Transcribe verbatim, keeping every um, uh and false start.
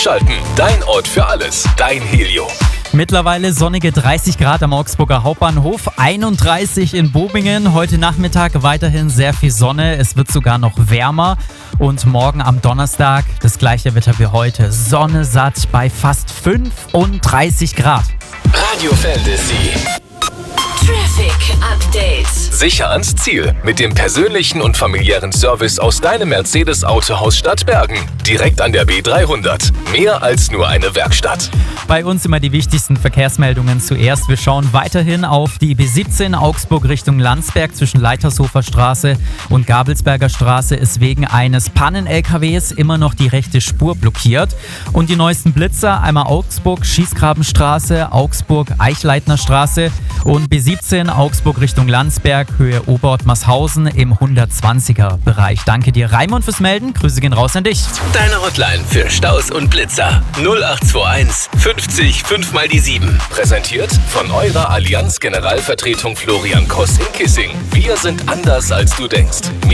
Schalten, dein Ort für alles, dein Helio. Mittlerweile sonnige dreißig Grad am Augsburger Hauptbahnhof, einunddreißig in Bobingen. Heute Nachmittag weiterhin sehr viel Sonne, es wird sogar noch wärmer. Und morgen am Donnerstag das gleiche Wetter wie heute. Sonne satt bei fast fünfunddreißig Grad. Radio Fantasy. Traffic Update. Sicher ans Ziel mit dem persönlichen und familiären Service aus deinem Mercedes-Autohaus Stadtbergen. Direkt an der B dreihundert. Mehr als nur eine Werkstatt. Bei uns immer die wichtigsten Verkehrsmeldungen zuerst. Wir schauen weiterhin auf die B siebzehn Augsburg Richtung Landsberg zwischen Leitershofer Straße und Gabelsberger Straße ist wegen eines Pannen-L K Ws immer noch die rechte Spur blockiert. Und die neuesten Blitzer, einmal Augsburg Schießgrabenstraße, Augsburg Eichleitner Straße und B siebzehn Augsburg Richtung Landsberg, Höhe Oberortmarshausen im hundertzwanziger Bereich. Danke dir, Raimund, fürs Melden. Grüße gehen raus an dich. Deine Hotline für Staus und Blitzer null acht zwei eins fünfzig fünf mal die sieben. Präsentiert von eurer Allianz Generalvertretung Florian Koss in Kissing. Wir sind anders als du denkst.